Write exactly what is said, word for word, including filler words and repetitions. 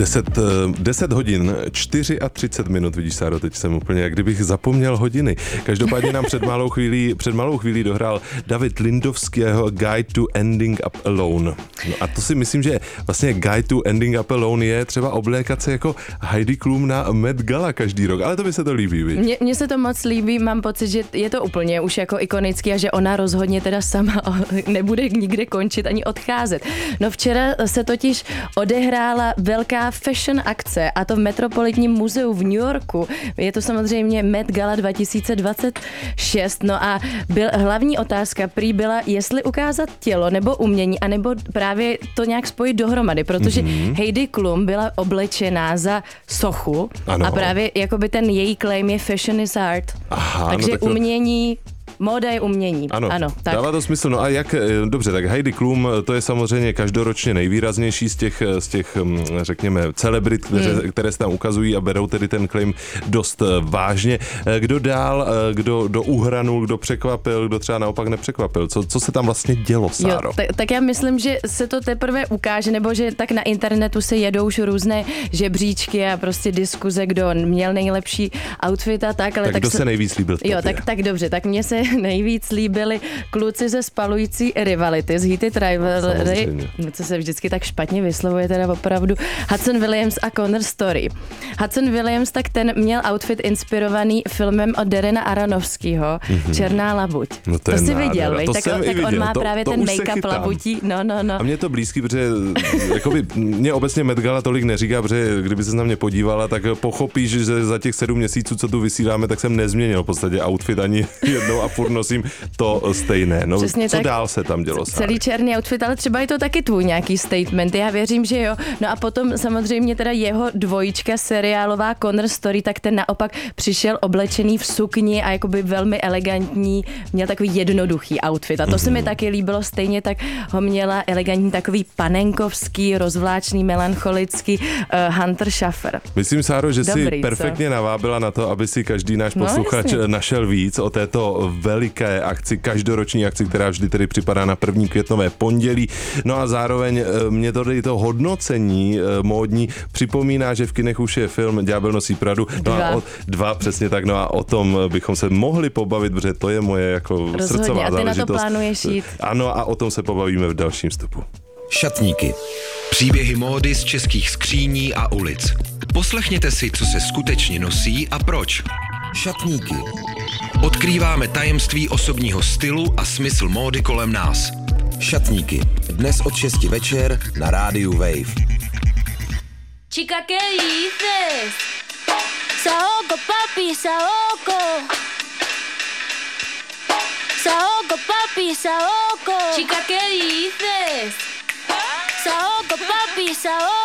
deset hodin, třicet čtyři minut, vidíš, Sáro, teď jsem úplně, jak kdybych zapomněl hodiny. Každopádně nám před malou chvílí, před malou chvílí dohrál David Lindovského Guide to Ending Up Alone. No a to si myslím, že vlastně Guide to Ending Up Alone je třeba oblékat se jako Heidi Klum na Met Gala každý rok, ale to by se to líbí, viď? Mně, mně se to moc líbí, mám pocit, že je to úplně už jako ikonický a že ona rozhodně teda sama nebude nikde končit ani odcházet. No včera se totiž odehrála velká fashion akce a to v Metropolitním muzeu v New Yorku. Je to samozřejmě Met Gala dva tisíce dvacet šest. No a byl, hlavní otázka prý byla, jestli ukázat tělo nebo umění, anebo právě to nějak spojit dohromady, protože mm-hmm. Heidi Klum byla oblečená za sochu ano. A právě jakoby ten její claim je fashion is art. Aha, takže no tak to... umění móda je umění. Ano, ano tak. Dává to smysl. No a jak, dobře, tak Heidi Klum, to je samozřejmě každoročně nejvýraznější z těch, z těch řekněme, celebrit, které, hmm. které se tam ukazují a berou tedy ten claim dost vážně. Kdo dál, kdo, kdo uhranul, kdo překvapil, kdo třeba naopak nepřekvapil? Co, co se tam vlastně dělo, Sáro? Jo, tak, tak já myslím, že se to teprve ukáže, nebo že tak na internetu se jedou už různé žebříčky a prostě diskuze, kdo měl nejlepší outfit a tak. Ale tak, tak kdo se, se nejvíc líbil? Jo, tak, tak dobře, tak mně se nejvíc líbili kluci ze Spalující rivality, z Heated Rivalry, co se vždycky tak špatně vyslovuje teda opravdu, Hudson Williams a Connor Story. Hudson Williams, tak ten měl outfit inspirovaný filmem od Darrena Aronofského, mm-hmm. Černá labuť. No to to jsi nádhera. viděl, to tak, jsem tak viděl. on má to, právě to ten make-up labutí. No, no, no. A mě to blízký, protože jakoby, mě obecně Met Gala tolik neříká, protože kdyby se na mě podívala, tak pochopíš, že za těch sedm měsíců, co tu vysíláme, tak jsem nezměnil v podstatě outfit ani jednou a furt nosím to stejné. No, přesně co tak, dál se tam dělo? Celý černý outfit, ale třeba je to taky tvůj nějaký statement. Já věřím, že jo. No a potom samozřejmě teda jeho dvojička seriálová Connor Story, tak ten naopak přišel oblečený v sukni a jakoby velmi elegantní, měl takový jednoduchý outfit. A to mm-hmm. se mi taky líbilo, stejně tak ho měla elegantní takový panenkovský, rozvláčný, melancholický uh, Hunter Schafer. Myslím, Sáro, že Dobrý, si perfektně co? navábila na to, aby si každý náš posluchač no, našel víc o této veliké akci, každoroční akci, která vždy tedy připadá na první květnové pondělí. No a zároveň mě to tady to hodnocení módní připomíná, že v kinech už je film Ďábel nosí Pradu. No dva. A o, dva, přesně tak. No a o tom bychom se mohli pobavit, protože to je moje jako rozhodně, srdcová a ty záležitost. Na to plánuješ jít. Ano, a o tom se pobavíme v dalším vstupu. Šatníky. Příběhy módy z českých skříní a ulic. Poslechněte si, co se skutečně nosí a proč. Šatníky. Odkrýváme tajemství osobního stylu a smysl módy kolem nás. Šatníky. Dnes od šesti večer na rádiu Wave. Chica, ¿qué dices? Saoco, papi, saoco. Saoco, papi, saoco. Chica, ¿qué dices? Saoco, papi, saoco.